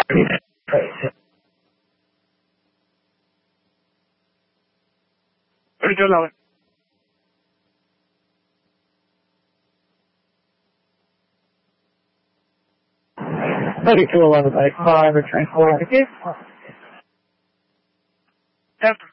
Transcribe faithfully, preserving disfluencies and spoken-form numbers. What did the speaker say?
Pretty good, Lowen. thirty-two eleven, eight five, return four. After